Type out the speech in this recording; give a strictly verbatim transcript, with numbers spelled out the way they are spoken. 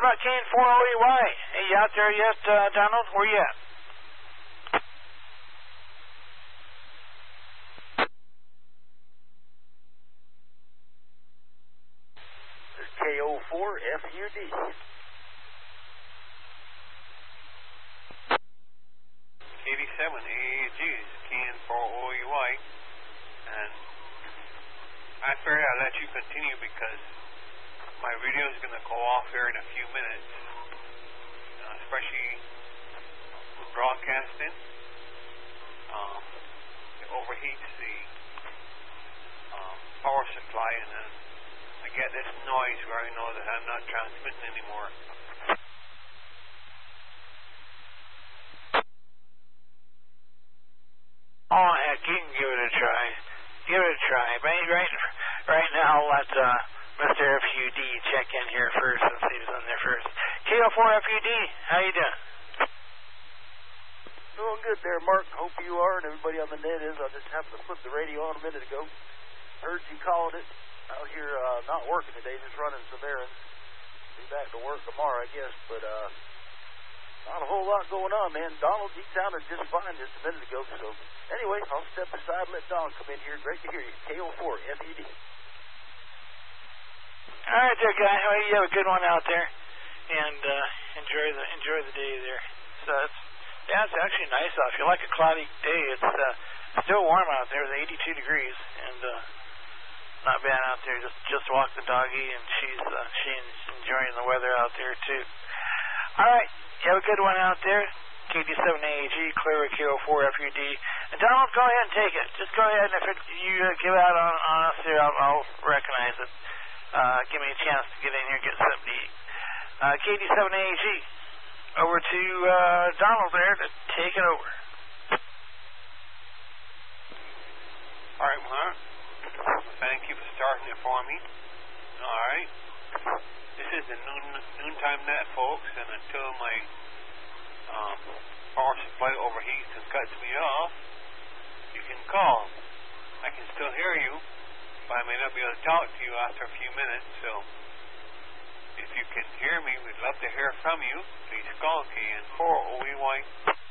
about K N four O E Y? Hey, you out there yet, uh, Donald? Where you at? K O four F U D. eighty-seven A A G is K N four O E Y, and I figured I'll let you continue because my video is going to go off here in a few minutes, uh, especially with broadcasting. Um, it overheats the um, power supply, and then I get this noise where I know that I'm not transmitting anymore. Oh, heck, you can give it a try. Give it a try. But right, right now, let uh, Mister F U D check in here first and see who's on there first. K O four F U D, how you doing? Doing good there, Mark. Hope you are, and everybody on the net is. I just happened to flip the radio on a minute ago. Heard you called it. Out here, uh, not working today, just running some errands. Be back to work tomorrow, I guess, but uh, not a whole lot going on, man. Donald, he sounded just fine just a minute ago, so anyway, I'll step aside and let Don come in here. Great to hear you. K O four F U D. All right, there, guy. Well, you have a good one out there, and uh, enjoy the enjoy the day there. So it's yeah, it's actually nice out. If you like a cloudy day, it's uh, still warm out there. It's eighty-two degrees, and uh, not bad out there. Just just walked the doggy, and she's uh, she's enjoying the weather out there too. All right, you have a good one out there. K D seven A A G, clear K O four F U D. And Donald, go ahead and take it. Just go ahead, and if it, you uh, give out on, on us here, I'll, I'll recognize it. Uh, give me a chance to get in here and get something to eat. Uh, K D seven A A G, over to uh, Donald there to take it over. All right, Mark. Thank you for starting it for me. All right. This is the noon, noontime net, folks, and until my um, power supply overheats and cuts me off, you can call. I can still hear you, but I may not be able to talk to you after a few minutes, so if you can hear me, we'd love to hear from you. Please call K N four O E Y